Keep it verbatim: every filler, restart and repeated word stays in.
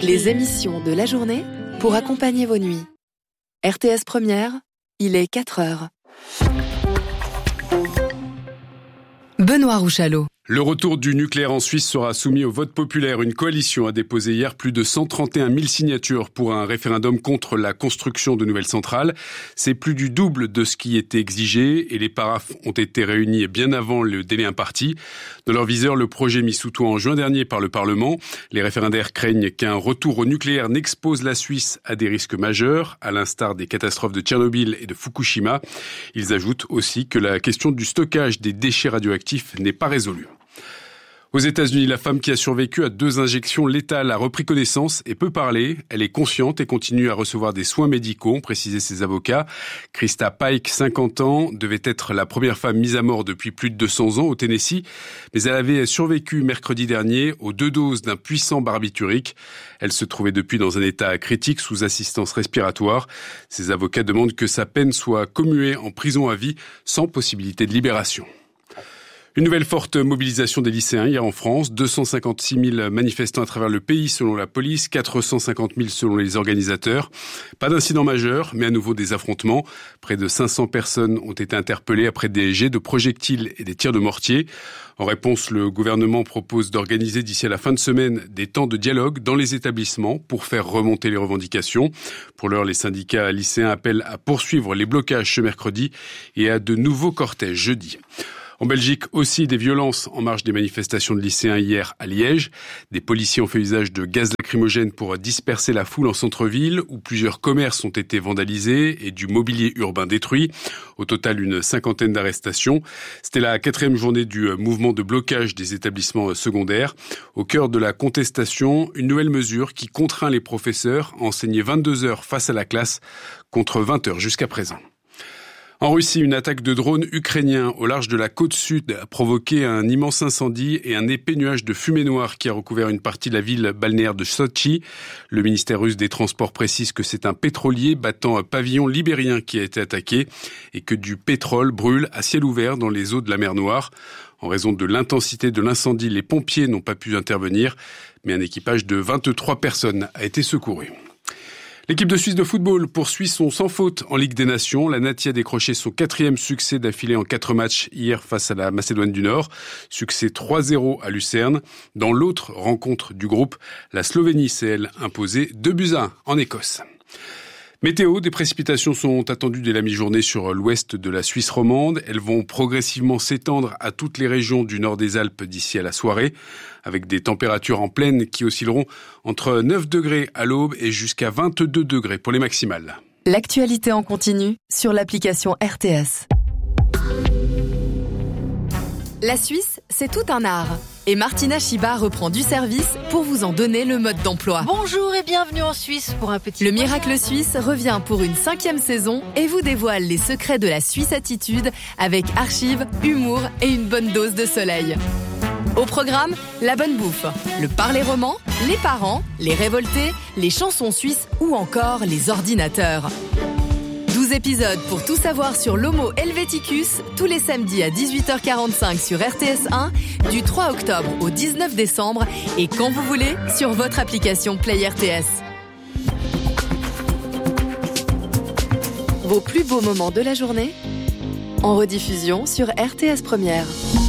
Les émissions de la journée pour accompagner vos nuits. R T S Première, il est quatre heures. Benoît Rouchalot. Le retour du nucléaire en Suisse sera soumis au vote populaire. Une coalition a déposé hier plus de cent trente et un mille signatures pour un référendum contre la construction de nouvelles centrales. C'est plus du double de ce qui était exigé et les paraphes ont été réunis bien avant le délai imparti. Dans leur viseur, le projet mis sous toit en juin dernier par le Parlement. Les référendaires craignent qu'un retour au nucléaire n'expose la Suisse à des risques majeurs, à l'instar des catastrophes de Tchernobyl et de Fukushima. Ils ajoutent aussi que la question du stockage des déchets radioactifs n'est pas résolue. Aux États-Unis, la femme qui a survécu à deux injections létales a repris connaissance et peut parler. Elle est consciente et continue à recevoir des soins médicaux, ont précisé ses avocats. Krista Pike, cinquante ans, devait être la première femme mise à mort depuis plus de deux cents ans au Tennessee, mais elle avait survécu mercredi dernier aux deux doses d'un puissant barbiturique. Elle se trouvait depuis dans un état critique sous assistance respiratoire. Ses avocats demandent que sa peine soit commuée en prison à vie sans possibilité de libération. Une nouvelle forte mobilisation des lycéens hier en France. deux cent cinquante-six mille manifestants à travers le pays selon la police, quatre cent cinquante mille selon les organisateurs. Pas d'incident majeur, mais à nouveau des affrontements. Près de cinq cents personnes ont été interpellées après des jets de projectiles et des tirs de mortier. En réponse, le gouvernement propose d'organiser d'ici à la fin de semaine des temps de dialogue dans les établissements pour faire remonter les revendications. Pour l'heure, les syndicats lycéens appellent à poursuivre les blocages ce mercredi et à de nouveaux cortèges jeudi. En Belgique aussi, des violences en marge des manifestations de lycéens hier à Liège. Des policiers ont fait usage de gaz lacrymogène pour disperser la foule en centre-ville, où plusieurs commerces ont été vandalisés et du mobilier urbain détruit. Au total, une cinquantaine d'arrestations. C'était la quatrième journée du mouvement de blocage des établissements secondaires. Au cœur de la contestation, une nouvelle mesure qui contraint les professeurs à enseigner vingt-deux heures face à la classe contre vingt heures jusqu'à présent. En Russie, une attaque de drones ukrainiens au large de la côte sud a provoqué un immense incendie et un épais nuage de fumée noire qui a recouvert une partie de la ville balnéaire de Sotchi. Le ministère russe des Transports précise que c'est un pétrolier battant un pavillon libérien qui a été attaqué et que du pétrole brûle à ciel ouvert dans les eaux de la mer Noire. En raison de l'intensité de l'incendie, les pompiers n'ont pas pu intervenir, mais un équipage de vingt-trois personnes a été secouru. L'équipe de Suisse de football poursuit son sans faute en Ligue des Nations. La Nati a décroché son quatrième succès d'affilée en quatre matchs hier face à la Macédoine du Nord. Succès trois zéro à Lucerne. Dans l'autre rencontre du groupe, la Slovénie s'est elle imposée deux buts à un en Écosse. Météo, des précipitations sont attendues dès la mi-journée sur l'ouest de la Suisse romande. Elles vont progressivement s'étendre à toutes les régions du nord des Alpes d'ici à la soirée, avec des températures en plaine qui oscilleront entre neuf degrés à l'aube et jusqu'à vingt-deux degrés pour les maximales. L'actualité en continu sur l'application R T S. La Suisse, c'est tout un art. Et Martina Chiba reprend du service pour vous en donner le mode d'emploi. Bonjour et bienvenue en Suisse pour un petit... Le Miracle Suisse revient pour une cinquième saison et vous dévoile les secrets de la Suisse attitude avec archives, humour et une bonne dose de soleil. Au programme, la bonne bouffe, le parler roman, les parents, les révoltés, les chansons suisses ou encore les ordinateurs. douze épisodes pour tout savoir sur l'Homo Helveticus, tous les samedis à dix-huit heures quarante-cinq sur R T S un, du trois octobre au dix-neuf décembre et quand vous voulez sur votre application Play R T S. Vos plus beaux moments de la journée en rediffusion sur R T S Première.